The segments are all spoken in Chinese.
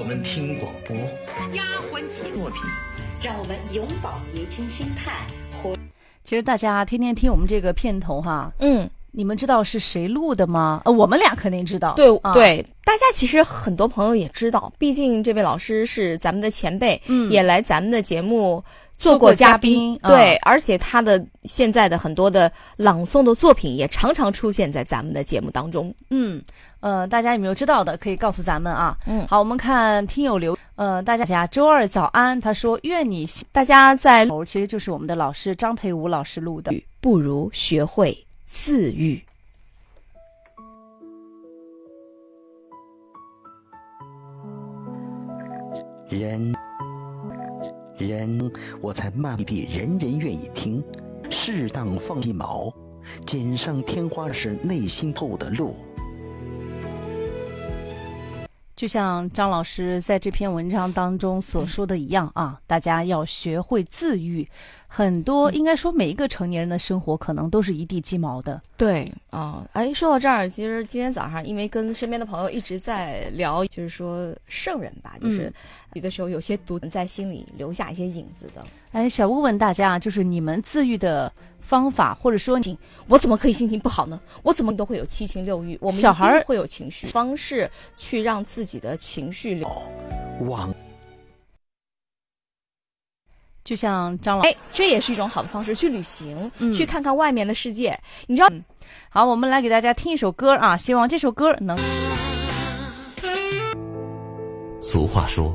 们听广播， 压环节作品， 让我们永葆年轻心态。 其实大家天天听我们这个片头哈，你们知道是谁录的吗？我们俩肯定知道。 对、对，大家其实很多朋友也知道，毕竟这位老师是咱们的前辈，也来咱们的节目做过嘉宾，对，而且他的现在的很多的朗诵的作品也常常出现在咱们的节目当中。 大家有没有知道的可以告诉咱们啊。好，我们看听友留大家周二早安，他说愿你大家在其实就是我们的老师张培武老师录的， 不如学会自愈。 人我才慢必人人愿意听，适当放鸡毛，锦上添花是内心透的路。 就像张老师在这篇文章当中所说的一样啊，大家要学会自愈。很多应该说每一个成年人的生活可能都是一地鸡毛的。 对说到这儿，其实今天早上因为跟身边的朋友一直在聊，就是说圣人吧，就是有的时候有些毒在心里留下一些影子的。 想问问大家，就是你们自愈的方法，或者说我怎么可以心情不好呢？我怎么都会有七情六欲，我们小孩会有情绪，方式去让自己的情绪就像张老师， 这也是一种好的方式，去旅行，去看看外面的世界。你知道， 好，我们来给大家听一首歌啊，希望这首歌能。 俗话说，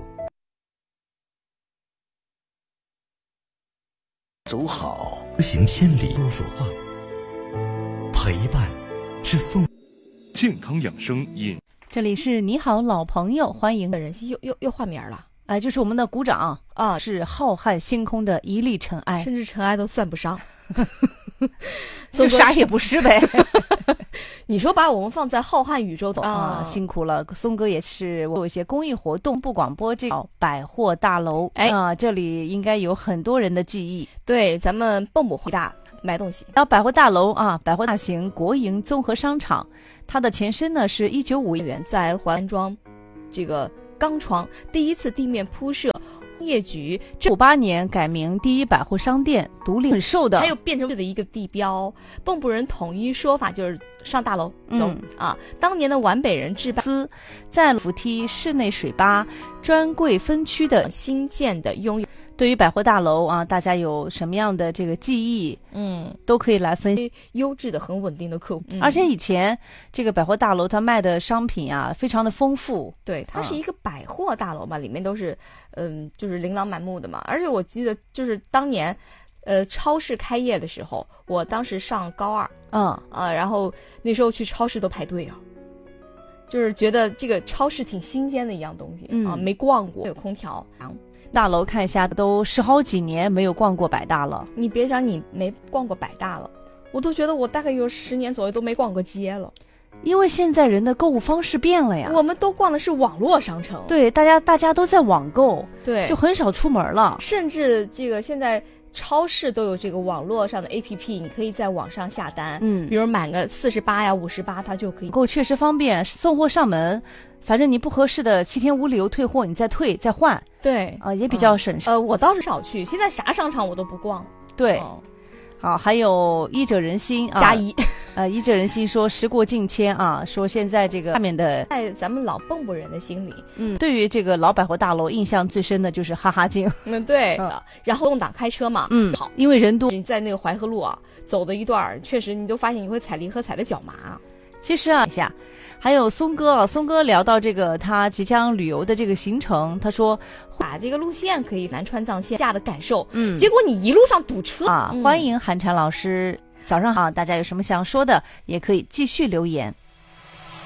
走好， 行千里，说说话，陪伴是送健康养生饮。 这里是你好老朋友，欢迎的人又换名了。 就是我们的鼓掌啊，是浩瀚星空的一粒尘埃， 甚至尘埃都算不上， 就啥也不是呗。 你说把我们放在浩瀚宇宙的辛苦了。松哥也是做一些公益活动，不广播这个百货大楼这里应该有很多人的记忆。 对，咱们蹦蹦回大买东西。 然后百货大楼百货大型国营综合商场，它的前身呢是1951 年在环安装这个钢床，第一次地面铺设。工业局 58年改名第一百货商店，独立很瘦的， 还有变成的一个地标。蚌埠人统一说法就是上大楼走当年的皖北人制霸在扶梯、室内水吧、专柜分区的新建的拥有。 对于百货大楼大家有什么样的这个记忆？都可以来分析。 优质的、很稳定的客户， 而且以前这个百货大楼它卖的商品非常的丰富。 对，它是一个百货大楼嘛，里面都是就是琳琅满目的嘛。而且我记得就是当年超市开业的时候，我当时上高二然后那时候去超市都排队就是觉得这个超市挺新鲜的一样东西没逛过，有空调。 大楼看一下，都10好几年没有逛过百大了。 你别讲你没逛过百大了，我都觉得我大概有10年左右都没逛过街了。 因为现在人的购物方式变了呀， 我们都逛的是网络商城。 对，大家都在网购， 对， 就很少出门了。 甚至这个现在超市都有这个网络上的 APP， 你可以在网上下单，比如买个48呀、58，它就可以购，确实方便，送货上门。反正你不合适的7天无理由退货，你再退再换。 对也比较省事。 我倒是少去，现在啥商场我都不逛。 对，好，还有医者仁心加一， 医者仁心说时过境迁说现在这个下面的， 在咱们老蚌埠人的心里， 对于这个老百货大楼印象最深的就是哈哈镜。 对，然后动挡开车嘛，好， 因为人多， 你在那个淮河路走的一段，确实你都发现你会踩离合踩的脚麻。 其实还有松哥聊到这个他即将旅游的这个行程，他说把这个路线可以南川藏线下的感受，结果你一路上堵车欢迎韩禅老师，早上好，大家有什么想说的也可以继续留言。